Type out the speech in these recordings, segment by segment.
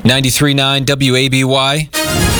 93.9 WABY.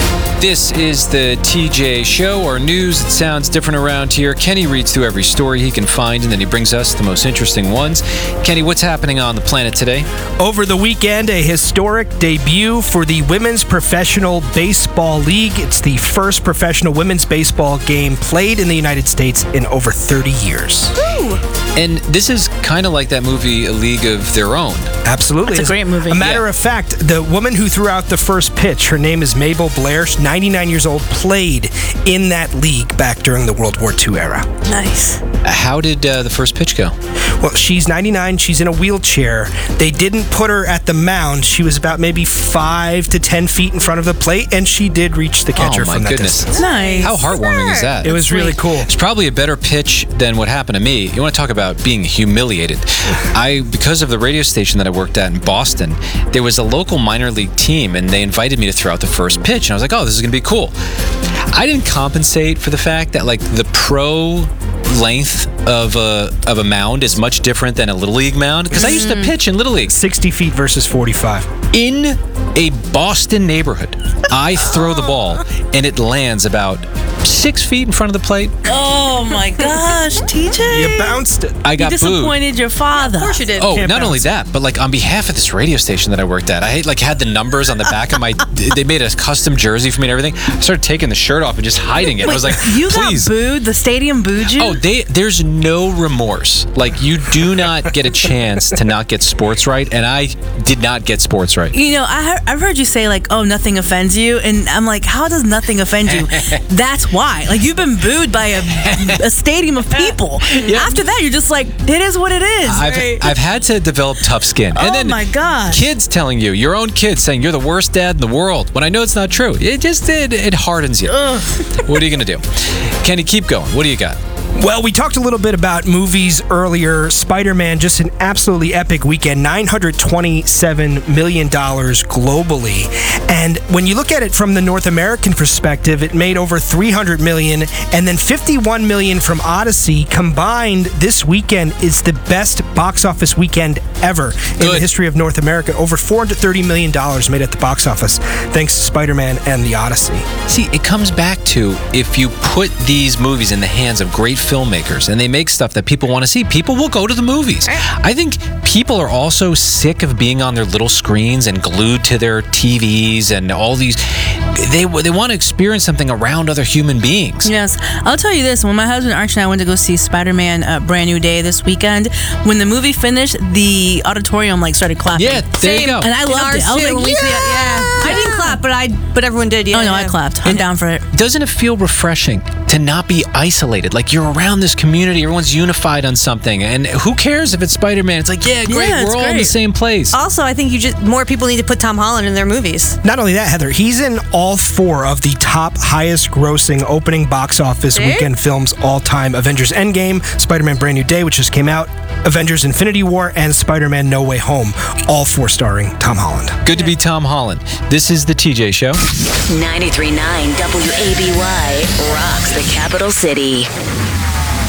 This is the TJ Show, our news that sounds different around here. Kenny reads through every story he can find, and then he brings us the most interesting ones. Kenny, what's happening on the planet today? Over the weekend, a historic debut for the Women's Professional Baseball League. It's the first professional women's baseball game played in the United States in over 30 years. Ooh. And this is kind of like that movie, A League of Their Own. Absolutely. It's a great movie. A matter of fact, the woman who threw out the first pitch, her name is Mabel Blair, 99 years old, played in that league back during the World War II era. Nice. How did the first pitch go? Well, she's 99. She's in a wheelchair. They didn't put her at the mound. She was about maybe 5 to 10 feet in front of the plate, and she did reach the catcher from that distance. Nice. How heartwarming is that? It was really cool. It's probably a better pitch than what happened to me. You want to talk about being humiliated. Because of the radio station that I worked at in Boston, there was a local minor league team, and they invited me to throw out the first pitch. And I was like, oh, this is going to be cool. I didn't compensate for the fact that, like, the pro length of a mound is much different than a Little League mound, because I used to pitch in Little League. 60 feet versus 45. In a Boston neighborhood, I throw the ball, and it lands about 6 feet in front of the plate. Oh my gosh, TJ. You bounced it. I got You booed. disappointed your father. Of course you did. Oh, Can't not only bounce. that, but like on behalf of this radio station that I worked at, I had the numbers on the back of my. They made a custom jersey for me and everything. I started taking the shirt off and just hiding it. I was like, You please. got booed? The stadium booed you? Oh, there's no remorse. Like, you do not get a chance to not get sports right, and I did not get sports right. You know, I've heard you say, like, oh, nothing offends you. And I'm like, how does nothing offend you? That's why. Like, you've been booed by a stadium of people. Yeah. After that, you're just like, it is what it is. right? I've had to develop tough skin. Oh And then my gosh. kids telling you, your own kids saying you're the worst dad in the world, when I know it's not true. It hardens you. What are you going to do? Kenny, keep going. What do you got? Well, we talked a little bit about movies earlier. Spider-Man, just an absolutely epic weekend, $927 million globally. And when you look at it from the North American perspective, it made over $300 million, and then $51 million from Odyssey. Combined, this weekend is the best box office weekend ever in the history of North America. Over $430 million made at the box office, thanks to Spider-Man and the Odyssey. See, it comes back to, if you put these movies in the hands of great filmmakers and they make stuff that people want to see, people will go to the movies. I think people are also sick of being on their little screens and glued to their TVs and all these. They want to experience something around other human beings. Yes. I'll tell you this. When my husband Archie and I went to go see Spider-Man Brand New Day this weekend, when the movie finished, the auditorium started clapping. Yeah, there you go. And I loved it. I was like, Yeah. I didn't clap, but everyone did. Yeah. Oh, no, I clapped. I'm down for it. Doesn't it feel refreshing to not be isolated? Like, you're around this community, everyone's unified on something, and who cares if it's Spider-Man? It's like, yeah, great, Yeah, it's we're all in the great. same place. Also, I think more people need to put Tom Holland in their movies. Not only that, Heather, he's in all 4 of the top highest grossing opening box office weekend films all time. Avengers Endgame, Spider-Man Brand New Day, which just came out, Avengers Infinity War, and Spider-Man No Way Home, all 4 starring Tom Holland. Good to be Tom Holland. This is the TJ Show. 93.9 WABY rocks the capital city.